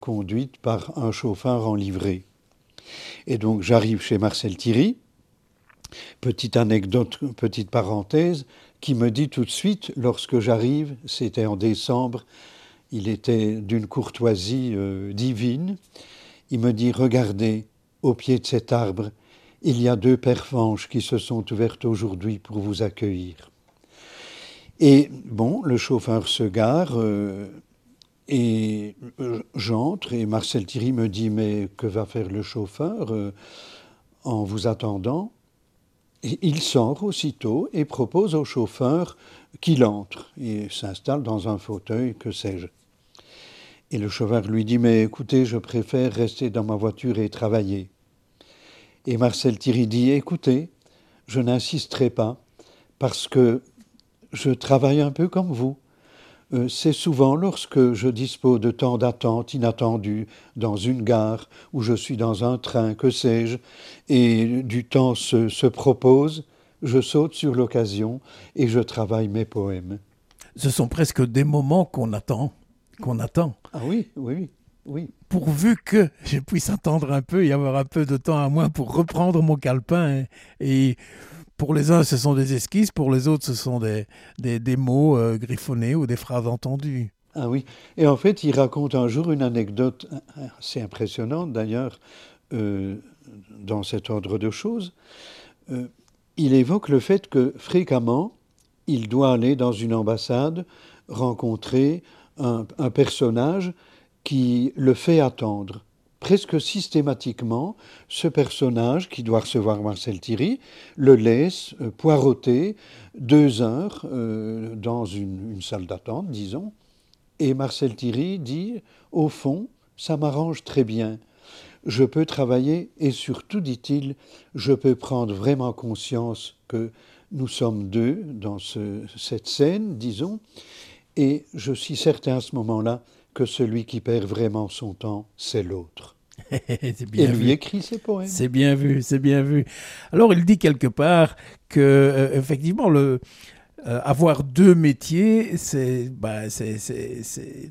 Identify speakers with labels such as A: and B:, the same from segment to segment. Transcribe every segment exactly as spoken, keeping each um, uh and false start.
A: conduite par un chauffeur en livrée. Et donc j'arrive chez Marcel Thierry, petite anecdote, petite parenthèse, qui me dit tout de suite, lorsque j'arrive, c'était en décembre, il était d'une courtoisie euh, divine, il me dit, regardez, au pied de cet arbre, il y a deux pervenches qui se sont ouvertes aujourd'hui pour vous accueillir. Et bon, le chauffeur se gare euh, et euh, j'entre et Marcel Thierry me dit, mais que va faire le chauffeur euh, en vous attendant? Et il sort aussitôt et propose au chauffeur qu'il entre et s'installe dans un fauteuil, que sais-je. Et le chauffeur lui dit, mais écoutez, je préfère rester dans ma voiture et travailler. Et Marcel Thierry dit, écoutez, je n'insisterai pas parce que je travaille un peu comme vous. Euh, c'est souvent lorsque je dispose de temps d'attente inattendu dans une gare ou je suis dans un train, que sais-je, et du temps se, se propose, je saute sur l'occasion et je travaille mes poèmes.
B: Ce sont presque des moments qu'on attend, qu'on attend.
A: Ah oui, oui, oui.
B: Pourvu que je puisse attendre un peu et avoir un peu de temps à moi pour reprendre mon calepin. Et pour les uns, ce sont des esquisses, pour les autres, ce sont des, des, des mots euh, griffonnés ou des phrases entendues.
A: Ah oui, et en fait, il raconte un jour une anecdote assez impressionnante d'ailleurs, euh, dans cet ordre de choses. Euh, il évoque le fait que fréquemment, il doit aller dans une ambassade rencontrer un, un personnage qui le fait attendre. Presque systématiquement, ce personnage qui doit recevoir Marcel Thierry le laisse euh, poireauter deux heures euh, dans une, une salle d'attente, disons. Et Marcel Thierry dit, au fond, ça m'arrange très bien. Je peux travailler et surtout, dit-il, je peux prendre vraiment conscience que nous sommes deux dans ce, cette scène, disons, et je suis certain à ce moment-là que celui qui perd vraiment son temps, c'est l'autre.
B: C'est bien
A: et lui
B: vu.
A: écrit ses poèmes.
B: C'est bien vu, c'est bien vu. Alors il dit quelque part que euh, effectivement le euh, avoir deux métiers, c'est, bah, c'est, c'est, c'est,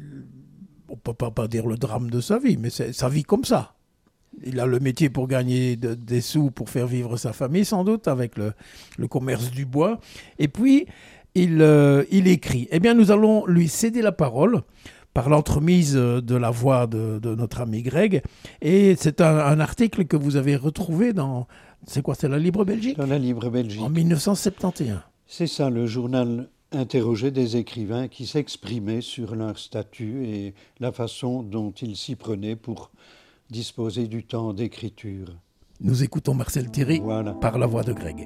B: on peut pas, pas dire le drame de sa vie, mais c'est sa vie comme ça. Il a le métier pour gagner de, des sous, pour faire vivre sa famille, sans doute, avec le, le commerce du bois. Et puis, il, euh, il écrit. Eh bien, nous allons lui céder la parole par l'entremise de la voix de, de notre ami Greg. Et c'est un, un article que vous avez retrouvé dans... C'est quoi, c'est la Libre Belgique ?
A: Dans la Libre Belgique.
B: En dix-neuf cent soixante et onze.
A: C'est ça, le journal interrogeait des écrivains qui s'exprimaient sur leur statut et la façon dont ils s'y prenaient pour disposer du temps d'écriture.
B: Nous écoutons Marcel Thierry
A: Voilà.
B: par la voix de Greg.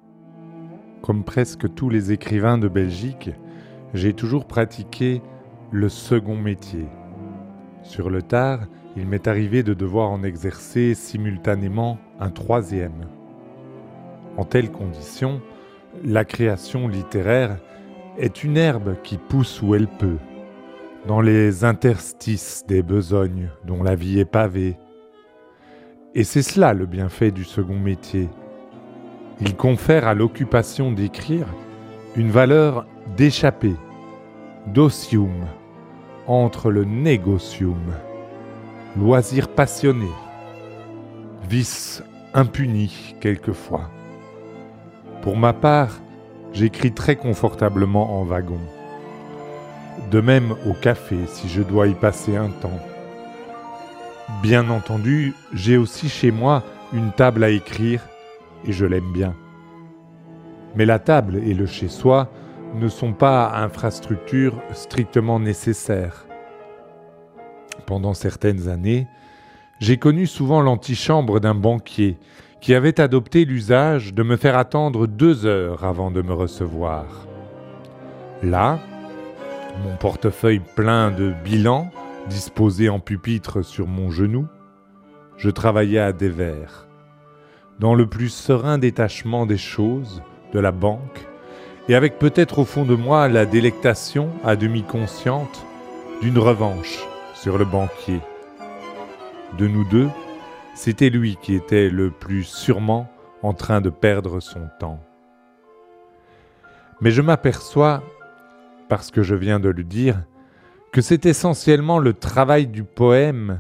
C: Comme presque tous les écrivains de Belgique, j'ai toujours pratiqué le second métier. Sur le tard, il m'est arrivé de devoir en exercer simultanément un troisième. En telles conditions, la création littéraire est une herbe qui pousse où elle peut, dans les interstices des besognes dont la vie est pavée. Et c'est cela le bienfait du second métier. Il confère à l'occupation d'écrire une valeur d'échappée, d'osium, entre le négocium, loisir passionné, vice impuni quelquefois. Pour ma part, j'écris très confortablement en wagon. De même au café si je dois y passer un temps. Bien entendu, j'ai aussi chez moi une table à écrire et je l'aime bien. Mais la table et le chez-soi ne sont pas infrastructures strictement nécessaires. Pendant certaines années, j'ai connu souvent l'antichambre d'un banquier qui avait adopté l'usage de me faire attendre deux heures avant de me recevoir. Là, mon portefeuille plein de bilans disposé en pupitre sur mon genou, je travaillais à dévers, dans le plus serein détachement des choses, de la banque, et avec peut-être au fond de moi la délectation, à demi consciente, d'une revanche sur le banquier. De nous deux, c'était lui qui était le plus sûrement en train de perdre son temps. Mais je m'aperçois, parce que je viens de le dire, que c'est essentiellement le travail du poème